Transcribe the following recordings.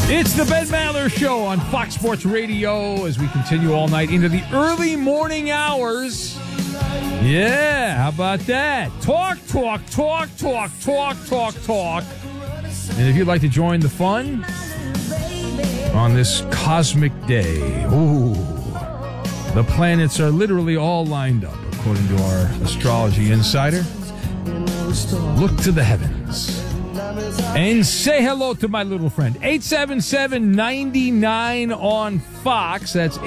It's the Ben Maller Show on Fox Sports Radio as we continue all night into the early morning hours. Yeah, how about that? Talk. And if you'd like to join the fun on this cosmic day, the planets are literally all lined up, according to our astrology insider. Look to the heavens and say hello to my little friend. 877-99 on Fox. That's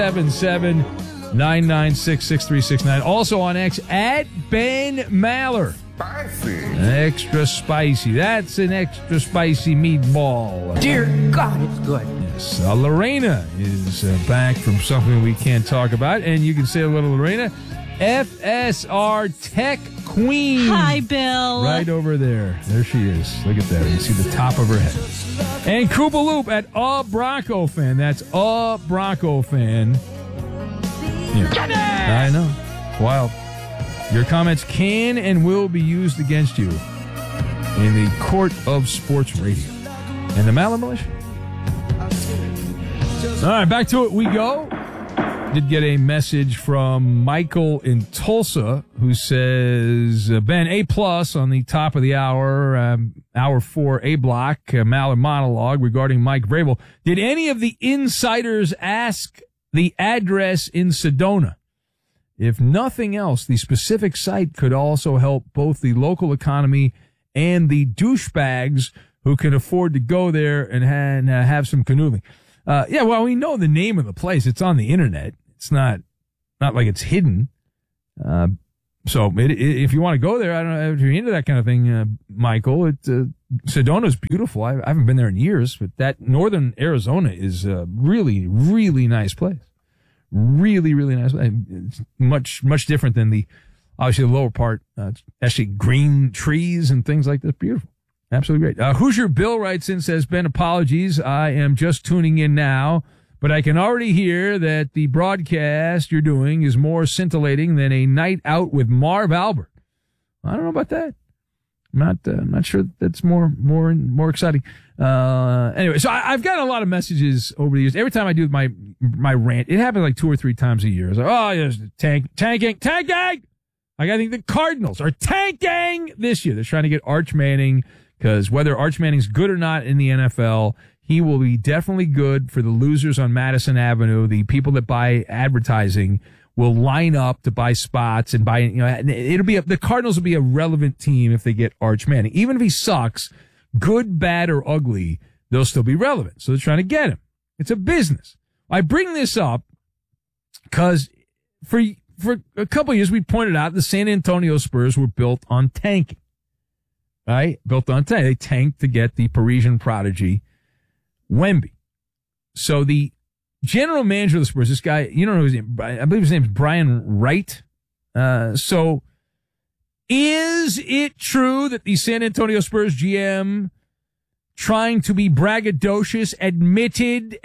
877-996-6369. Also on X, at Ben Maller. Spicy. Extra spicy. That's an extra spicy meatball. Dear God, it's good. Yes. Lorena is back from something we can't talk about. And you can say hello to Lorena. FSR Tech Queen. Hi, Bill. Right over there. There she is. Look at that. You see the top of her head. And Koopa Loop at A Bronco Fan. That's A Bronco Fan. Yeah. I know. Wild. Your comments can and will be used against you in the court of sports radio. And the Maller Militia. All right, back to it we go. Did get a message from Michael in Tulsa who says, Ben, A+ on the top of the hour, hour 4, A block, Maller monologue regarding Mike Vrabel. Did any of the insiders ask the address in Sedona? If nothing else, the specific site could also help both the local economy and the douchebags who can afford to go there and have some canoodling. Yeah, well, we know the name of the place. It's on the internet. It's not like it's hidden. So if you want to go there, I don't know if you're into that kind of thing, Michael. Sedona's beautiful. I haven't been there in years, but that northern Arizona is a really, really nice place. Really, really nice. It's much different than obviously the lower part. Actually green trees and things like that. Beautiful. Absolutely great. Hoosier Bill writes in, says, Ben, apologies. I am just tuning in now, but I can already hear that the broadcast you're doing is more scintillating than a night out with Marv Albert. I don't know about that. I'm not sure that's more exciting. Anyway, so I've gotten a lot of messages over the years. Every time I do my rant, it happens like 2 or 3 times a year. It's like, oh, yes, tanking. Like, I think the Cardinals are tanking this year. They're trying to get Arch Manning because whether Arch Manning's good or not in the NFL, he will be definitely good for the losers on Madison Avenue. The people that buy advertising will line up to buy spots and buy, the Cardinals will be a relevant team if they get Arch Manning. Even if he sucks, good, bad, or ugly, they'll still be relevant. So they're trying to get him. It's a business. I bring this up because for a couple of years we pointed out the San Antonio Spurs were built on tanking. Right? Built on tanking. They tanked to get the Parisian prodigy, Wemby. So the general manager of the Spurs, this guy, you don't know his name, I believe his name is Brian Wright. So is it true that the San Antonio Spurs GM, trying to be braggadocious, admitted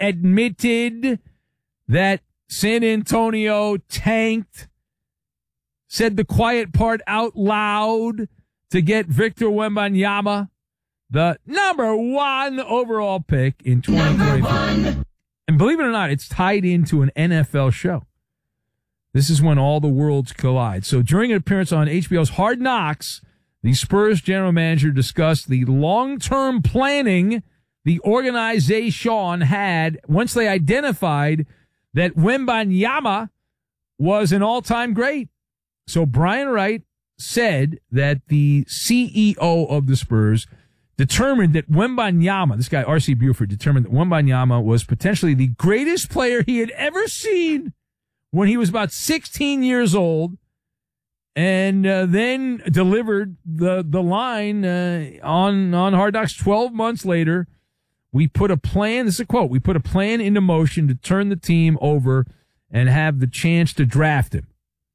that San Antonio tanked, said the quiet part out loud to get Victor Wembanyama, the number 1 overall pick in 2023? And believe it or not, it's tied into an NFL show. This is when all the worlds collide. So during an appearance on HBO's Hard Knocks, the Spurs general manager discussed the long-term planning the organization had once they identified that Wembanyama was an all-time great. So Brian Wright said that the CEO of the Spurs determined that Wembanyama, this guy R.C. Buford, determined that Wembanyama was potentially the greatest player he had ever seen when he was about 16 years old, and then delivered the line on Hard Knocks 12 months later. We put a plan, this is a quote, we put a plan into motion to turn the team over and have the chance to draft him.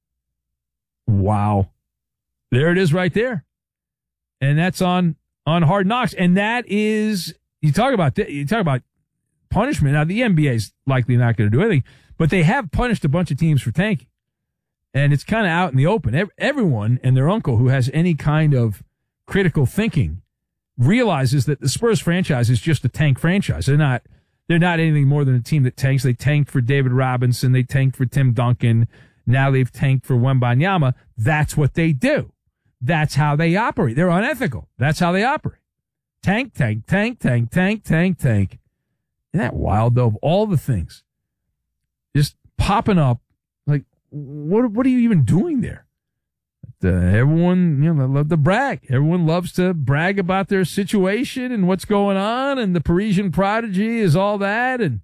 Wow. There it is right there. And that's on Hard Knocks. And that is, you talk about punishment. Now, the NBA is likely not going to do anything, but they have punished a bunch of teams for tanking. And it's kind of out in the open. Everyone and their uncle who has any kind of critical thinking realizes that the Spurs franchise is just a tank franchise. They're not anything more than a team that tanks. They tanked for David Robinson. They tanked for Tim Duncan. Now they've tanked for Wembanyama. That's what they do. That's how they operate. They're unethical. That's how they operate. Tank, tank, tank, tank, tank, tank, tank. Isn't that wild, though, of all the things just popping up? Like, what are you even doing there? Everyone, they love to brag. Everyone loves to brag about their situation and what's going on, and the Parisian prodigy is all that, and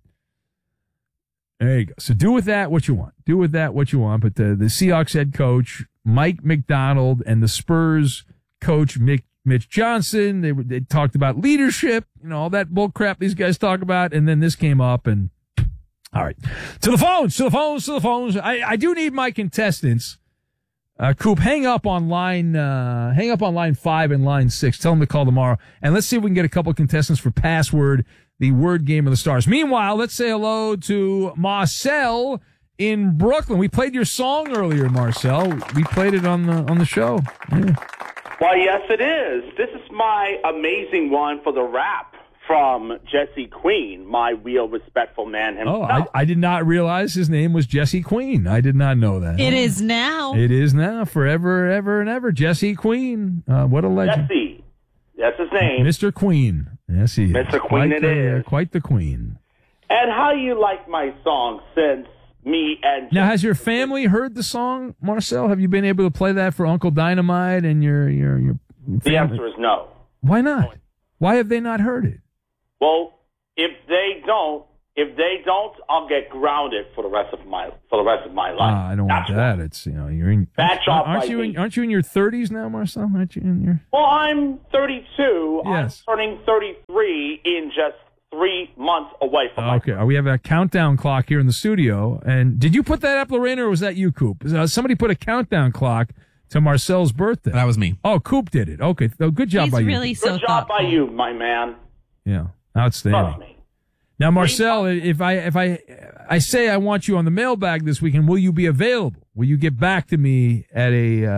there you go. So do with that what you want. Do with that what you want. But the Seahawks head coach, Mike Macdonald, and the Spurs coach, Mitch Johnson, they talked about leadership, all that bull crap these guys talk about, and then this came up, and all right. To the phones. I do need my contestants. Coop, hang up on line 5 and line 6. Tell them to call tomorrow, and let's see if we can get a couple of contestants for Password, the word game of the stars. Meanwhile, let's say hello to Marcel in Brooklyn. We played your song earlier, Marcel. We played it on the show. Yeah. Why, yes, it is. This is my amazing one for the rap from Jesse Queen, my real respectful man himself. Oh, I did not realize his name was Jesse Queen. I did not know that. It is now. It is now. Forever, ever, and ever. Jesse Queen. What a legend. Jesse. That's his name. Mr. Queen. Yes, he is. Mr. Queen is. Quite the queen. And how you like my song since me and... Now, has your family heard the song, Marcel? Have you been able to play that for Uncle Dynamite and your family? The answer is no. Why not? Why have they not heard it? Well, if they don't, I'll get grounded for the rest of my life. I don't want that. Why. It's you're in. Aren't you in your 30s now, Marcel? Aren't you in your? Well, I'm 32. Yes. I'm turning 33 in just 3 months away from. Okay. We have a countdown clock here in the studio. And did you put that up, Lorena, or was that you, Coop? Somebody put a countdown clock to Marcel's birthday. That was me. Oh, Coop did it. Okay. Oh, good job by you. Really so good job by you, my man. Yeah. Outstanding. Trust me. Now, Marcel, if I say I want you on the mailbag this weekend, will you be available? Will you get back to me at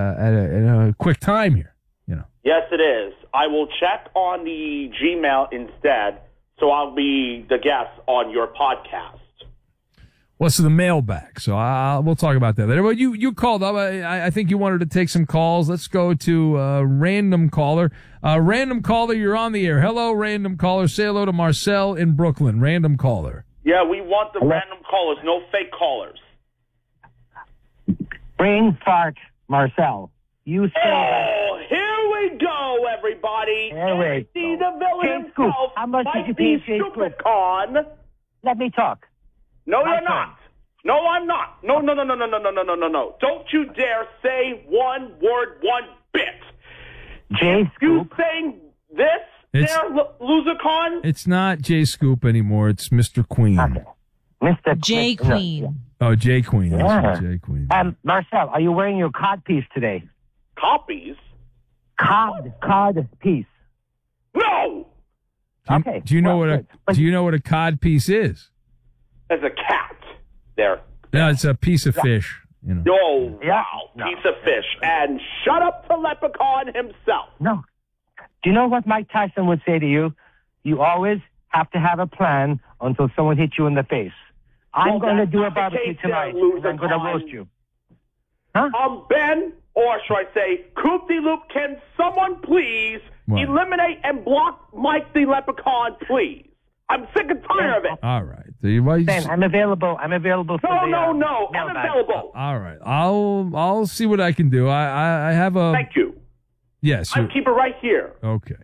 a quick time here? Yes, it is. I will check on the Gmail instead, so I'll be the guest on your podcast. Well, it's the mailbag, so we'll talk about that later. Well, you called up. I think you wanted to take some calls. Let's go to random caller. Random caller, you're on the air. Hello, random caller. Say hello to Marcel in Brooklyn. Random caller. Yeah, we want the random callers, no fake callers. Brain fart, Marcel. You say Oh, here we go, everybody. Here we see go. the villain Jay Scoop. himself. How much did you pay Jay Scoop? Stupid con. Let me talk. No, My you're turn. not. No, I'm not. No. Don't you dare say one word, one bit. Jay You Scoop. saying this, loser con? It's not Jay Scoop anymore. It's Mr. Queen. Okay. Mr. Jay Queen. Queen. Oh, Jay Queen. That's Yeah. right, Jay Queen. Marcel, are you wearing your cod piece today? Copies? Cod piece. No! Okay. Do you know good. Do you know what a cod piece is? There's a cat there. No, it's a piece of fish. Oh, Yeah. wow. No. Piece of fish. And shut up to Leprechaun himself. No. Do you know what Mike Tyson would say to you? You always have to have a plan until someone hits you in the face. I'm going to that's do not a the barbecue case there, tonight, loser and I'm going to con. roast you. Huh? Ben, or should I say, Coop-de-Loop, can someone please What? eliminate and block Mike the Leprechaun, please? I'm sick and tired of it. All right. So you Ben, I'm available. I'm available for the... No. I'm mailbag. available. all right. I'll see what I can do. I have a Thank you. yes. I'll keep it right here. Okay.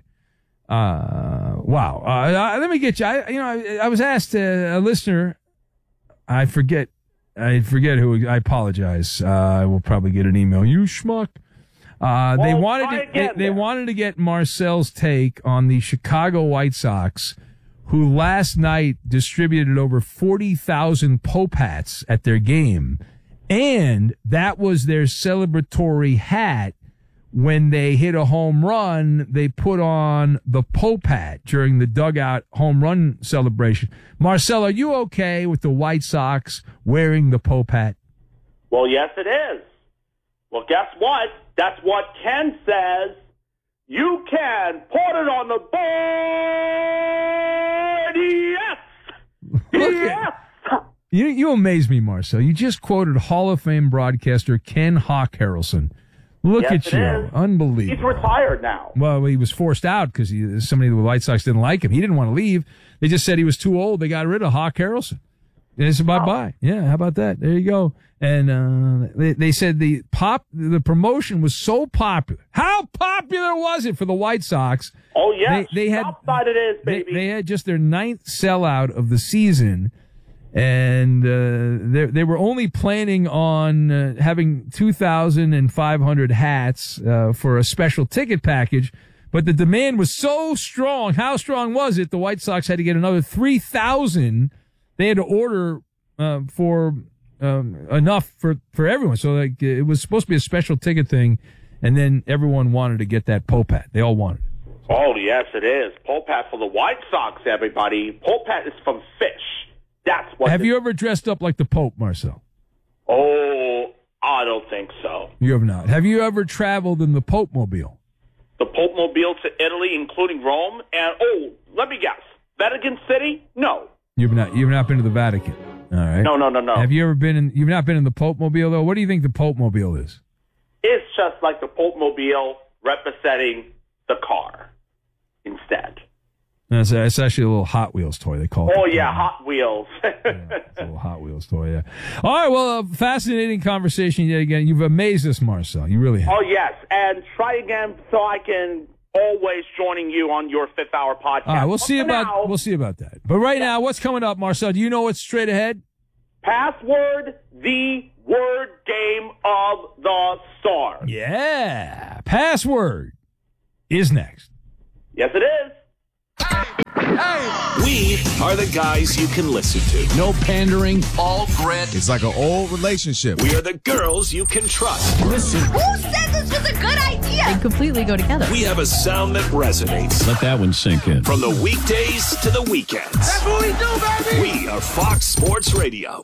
Wow. Let me get you. I was asked a listener. I forget who. I apologize. I will probably get an email. You schmuck. They Well, wanted try to, again they then. wanted to get Marcel's take on the Chicago White Sox, who last night distributed over 40,000 Pope hats at their game, and that was their celebratory hat. When they hit a home run, they put on the Pope hat during the dugout home run celebration. Marcel, are you okay with the White Sox wearing the Pope hat? Well, yes, it is. Well, guess what? That's what Ken says. You can put it on the board. Yes. Yes. You amaze me, Marcel. You just quoted Hall of Fame broadcaster Ken Hawk Harrelson. Look Yes, at it you. is. Unbelievable. He's retired now. Well, he was forced out because somebody of the White Sox didn't like him. He didn't want to leave. They just said he was too old. They got rid of Hawk Harrelson. And it's bye-bye. Yeah, how about that? There you go. And they said the promotion was so popular. How popular was it for the White Sox? Oh, yes. They had, Outside it is, baby. They had just their 9th sellout of the season. And they were only planning on having 2,500 hats for a special ticket package, but the demand was so strong. How strong was it? The White Sox had to get another 3,000. They had to order for enough for everyone. So like it was supposed to be a special ticket thing, and then everyone wanted to get that Pope hat. They all wanted it. Oh, yes, it is. Pope hat for the White Sox, everybody. Pope hat is from fish. That's what. Have you ever dressed up like the Pope, Marcel? Oh, I don't think so. You have not. Have you ever traveled in the Pope Mobile? The Pope Mobile to Italy, including Rome, and let me guess, Vatican City? No. You've not been to the Vatican. All right. No. Have you ever been you've not been in the Pope Mobile though? What do you think the Pope Mobile is? It's just like the Pope Mobile representing the car instead. It's actually a little Hot Wheels toy. They call it. Oh, yeah, Hot Wheels. It's a little Hot Wheels toy, yeah. All right, well, fascinating conversation yet again. You've amazed us, Marcel. You really have. Oh, yes, and try again so I can always joining you on your 5th Hour podcast. All right, we'll see about that. But right now, what's coming up, Marcel? Do you know what's straight ahead? Password, the word game of the star. Yeah, Password is next. Yes, it is. We are the guys you can listen to. No pandering. All grit. It's like an old relationship. We are the girls you can trust. Listen. Who said this was a good idea? They completely go together. We have a sound that resonates. Let that one sink in. From the weekdays to the weekends. That's what we do, baby. We are Fox Sports Radio.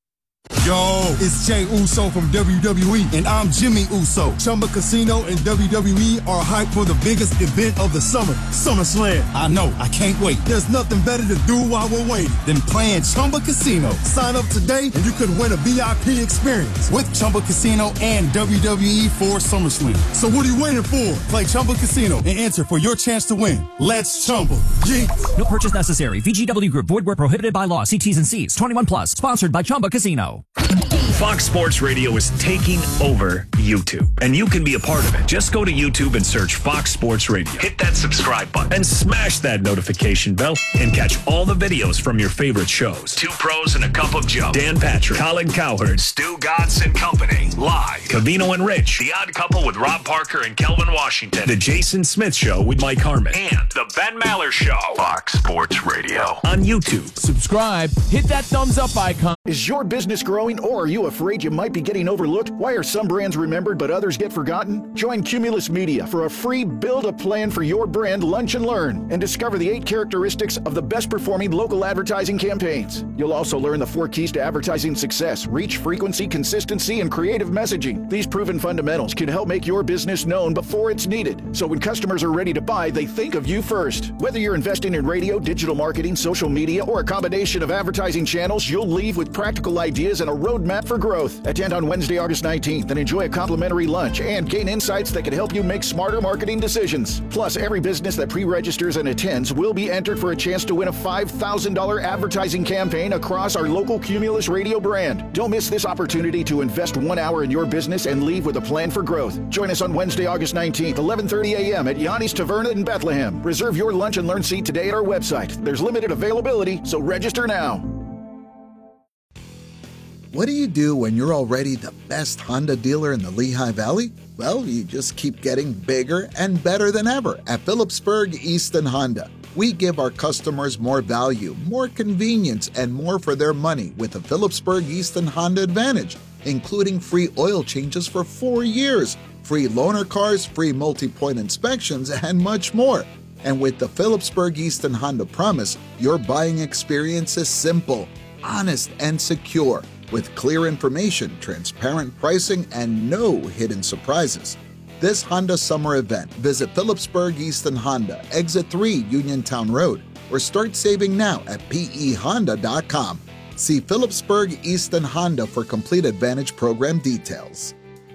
Yo, it's Jay Uso from WWE, and I'm Jimmy Uso. Chumba Casino and WWE are hyped for the biggest event of the summer, SummerSlam. I know, I can't wait. There's nothing better to do while we're waiting than playing Chumba Casino. Sign up today, and you could win a VIP experience with Chumba Casino and WWE for SummerSlam. So what are you waiting for? Play Chumba Casino and enter for your chance to win. Let's Chumba. Yeah. No purchase necessary. VGW Group. Void where prohibited by law. See T's and C's. 21 plus. Sponsored by Chumba Casino. Fox Sports Radio is taking over YouTube, and you can be a part of it. Just go to YouTube and search Fox Sports Radio. Hit that subscribe button and smash that notification bell and catch all the videos from your favorite shows. Two Pros and a Cup of Joe, Dan Patrick, Colin Cowherd, Stu Gatz and Company, live. Cavino and Rich, The Odd Couple with Rob Parker and Kelvin Washington, The Jason Smith Show with Mike Harmon, and The Ben Maller Show. Fox Sports Radio on YouTube. Subscribe. Hit that thumbs up icon. Is your business growing, or are you afraid you might be getting overlooked? Why are some brands remembered but others get forgotten? Join Cumulus Media for a free Build a Plan for Your Brand Lunch and Learn and discover the 8 characteristics of the best performing local advertising campaigns. You'll also learn the 4 keys to advertising success: reach, frequency, consistency, and creative messaging. These proven fundamentals can help make your business known before it's needed, so when customers are ready to buy, they think of you first. Whether you're investing in radio, digital marketing, social media, or a combination of advertising channels, you'll leave with practical ideas and a roadmap for growth. Attend on Wednesday, August 19th and enjoy a complimentary lunch and gain insights that can help you make smarter marketing decisions. Plus, every business that pre-registers and attends will be entered for a chance to win a $5,000 advertising campaign across our local Cumulus Radio brand. Don't miss this opportunity to invest 1 hour in your business and leave with a plan for growth. Join us on Wednesday, August 19th, 11:30 a.m. at Yanni's Taverna in Bethlehem. Reserve your lunch and learn seat today at our website. There's limited availability, so register now. What do you do when you're already the best Honda dealer in the Lehigh Valley? Well, you just keep getting bigger and better than ever at Phillipsburg Easton Honda. We give our customers more value, more convenience, and more for their money with the Phillipsburg Easton Honda Advantage, including free oil changes for 4 years, free loaner cars, free multi-point inspections, and much more. And with the Phillipsburg Easton Honda Promise, your buying experience is simple, honest, and secure, with clear information, transparent pricing, and no hidden surprises. this Honda summer event, visit Phillipsburg Easton Honda, Exit 3, Uniontown Road, or start saving now at pehonda.com. See Phillipsburg Easton Honda for complete Advantage program details.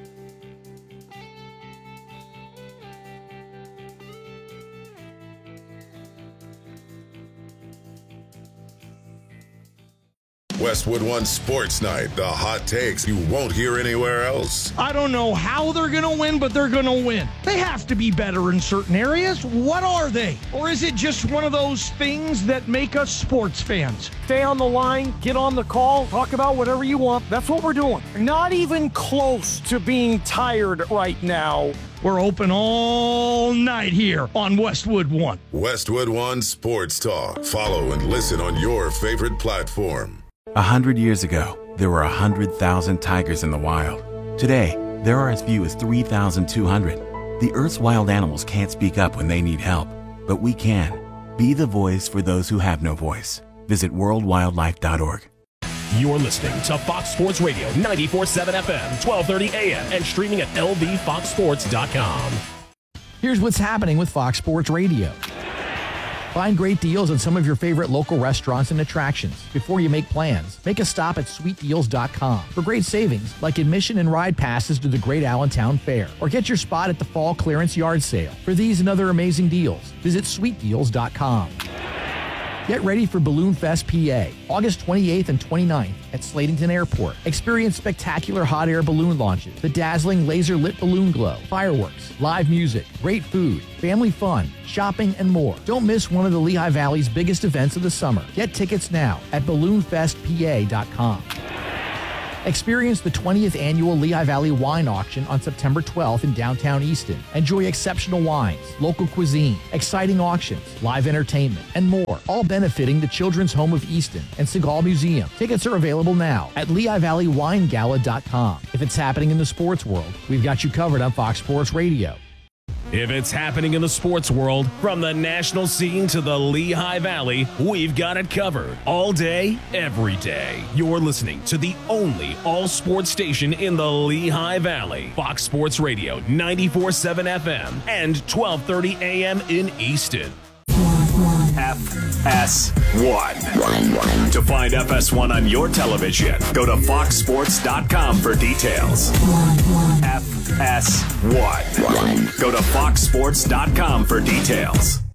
Westwood One Sports Night, the hot takes you won't hear anywhere else. I don't know how they're going to win, but they're going to win. They have to be better in certain areas. What are they? Or is it just one of those things that make us sports fans? Stay on the line, get on the call, talk about whatever you want. That's what we're doing. Not even close to being tired right now. We're open all night here on Westwood One. Westwood One Sports Talk. Follow and listen on your favorite platform. 100 years ago, there were 100,000 tigers in the wild. Today, there are as few as 3,200. The Earth's wild animals can't speak up when they need help, but we can. Be the voice for those who have no voice. Visit worldwildlife.org. You're listening to Fox Sports Radio 94.7 FM, 1230 AM, and streaming at lvfoxsports.com. Here's what's happening with Fox Sports Radio. Find great deals on some of your favorite local restaurants and attractions. Before you make plans, make a stop at sweetdeals.com for great savings like admission and ride passes to the Great Allentown Fair. Or get your spot at the Fall Clearance Yard Sale. For these and other amazing deals, visit sweetdeals.com. Get ready for Balloon Fest PA, August 28th and 29th at Slatington Airport. Experience spectacular hot air balloon launches, the dazzling laser-lit balloon glow, fireworks, live music, great food, family fun, shopping, and more. Don't miss one of the Lehigh Valley's biggest events of the summer. Get tickets now at balloonfestpa.com. Experience the 20th annual Lehigh Valley Wine Auction on September 12th in downtown Easton. Enjoy exceptional wines, local cuisine, exciting auctions, live entertainment, and more, all benefiting the Children's Home of Easton and Segal Museum. Tickets are available now at LehighValleyWineGala.com. If it's happening in the sports world, we've got you covered on Fox Sports Radio. If it's happening in the sports world, from the national scene to the Lehigh Valley, we've got it covered. All day, every day. You're listening to the only all-sports station in the Lehigh Valley. Fox Sports Radio, 94.7 FM and 1230 AM in Easton. FS1. To find FS1 on your television, go to foxsports.com for details. FS1. Go to foxsports.com for details.